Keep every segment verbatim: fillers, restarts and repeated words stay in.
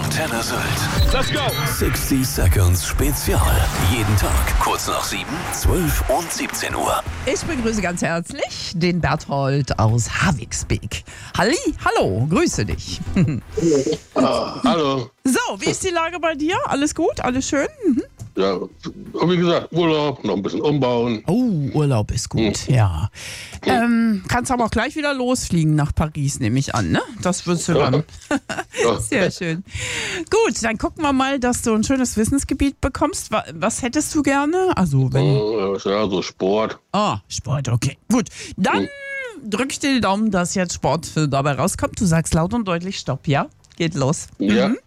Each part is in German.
Antenne Sylt. Let's go! sixty Seconds Spezial. Jeden Tag kurz nach sieben, zwölf und siebzehn Uhr. Ich begrüße ganz herzlich den Berthold aus Havixbeek. Halli, hallo, grüße dich. Ah, hallo. So, wie ist die Lage bei dir? Alles gut? Alles schön? Mhm. Ja, wie gesagt, Urlaub, noch ein bisschen umbauen. Oh, Urlaub ist gut, hm. ja. Ähm, kannst aber auch gleich wieder losfliegen nach Paris, nehme ich an, ne? Das wirst du dann. Ja. Sehr schön. Gut, dann gucken wir mal, dass du ein schönes Wissensgebiet bekommst. Was hättest du gerne? Also, wenn... Ja, so Sport. Ah, Sport, okay. Gut, dann hm. drück ich dir die Daumen, dass jetzt Sport dabei rauskommt. Du sagst laut und deutlich Stopp, ja? Geht los. Ja. Mhm.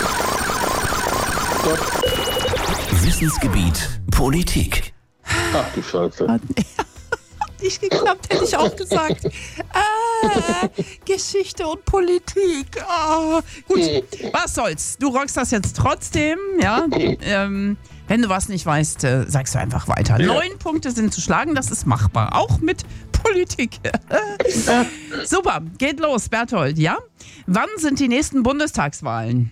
Stopp. Wissensgebiet Politik. Ach du Scheiße. Hat nicht geklappt, hätte ich auch gesagt. Ah, Geschichte und Politik. Ah, gut, was soll's. Du rockst das jetzt trotzdem, ja. Ähm, wenn du was nicht weißt, äh, sagst du einfach weiter. Ja. Neun Punkte sind zu schlagen, das ist machbar. Auch mit Politik. Super, geht los, Berthold, ja? Wann sind die nächsten Bundestagswahlen?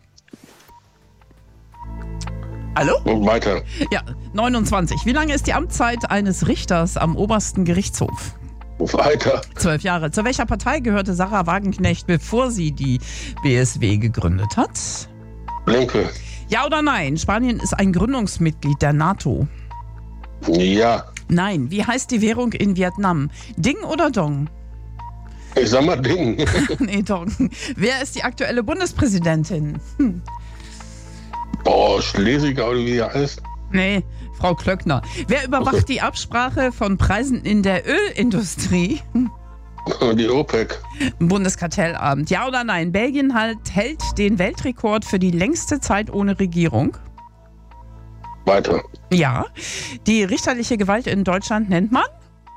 Hallo? Und weiter. Ja, neunundzwanzig. Wie lange ist die Amtszeit eines Richters am obersten Gerichtshof? Weiter. Zwölf Jahre. Zu welcher Partei gehörte Sarah Wagenknecht, bevor sie die B S W gegründet hat? Linke. Ja oder nein? Spanien ist ein Gründungsmitglied der NATO. Ja. Nein. Wie heißt die Währung in Vietnam? Ding oder Dong? Ich sag mal Ding. Nee, Dong. Wer ist die aktuelle Bundespräsidentin? Hm. Boah, Schlesinger oder wie er heißt. Nee, Frau Klöckner. Wer überwacht die Absprache von Preisen in der Ölindustrie? Die OPEC. Bundeskartellamt. Ja oder nein? Belgien halt, hält den Weltrekord für die längste Zeit ohne Regierung. Weiter. Ja. Die richterliche Gewalt in Deutschland nennt man?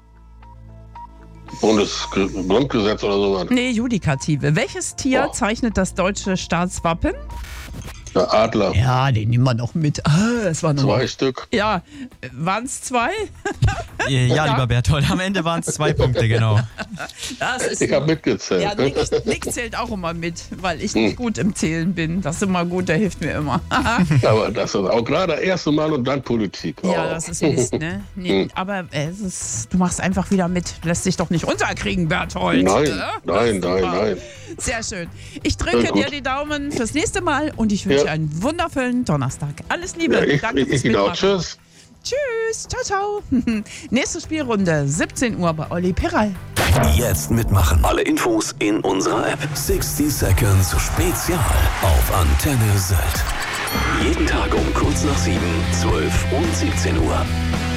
Bundesgrundgesetz oder sowas. Nee, Judikative. Welches Tier Oh. zeichnet das deutsche Staatswappen? Der Adler. Ja, den nehmen wir noch mit. Ah, das war Zwei Stück. Ja, waren es zwei? Ja, ja, lieber Berthold, am Ende waren es zwei Punkte, genau. Das ist Ich habe mitgezählt. Ja, Nick, Nick zählt auch immer mit, weil ich nicht gut im Zählen bin. Das ist immer gut, der hilft mir immer. Aber das ist auch gerade das erste Mal und dann Politik. Oh. Ja, das ist Mist, ne? Nee, aber es ist, du machst einfach wieder mit. Lässt dich doch nicht unterkriegen, Berthold. Nein, ne? nein, Super. nein, nein. Sehr schön. Ich drücke Ja, dir gut. die Daumen fürs nächste Mal und ich wünsche Ja. einen wundervollen Donnerstag. Alles Liebe. Ja, ich, Danke ich, fürs ich genau. Mitmachen. Tschüss. Tschüss. Ciao, ciao. Nächste Spielrunde, siebzehn Uhr bei Olli Peral. Jetzt mitmachen. Alle Infos in unserer App. sixty Seconds Spezial auf Antenne Sylt. Jeden Tag um kurz nach sieben, zwölf und siebzehn Uhr.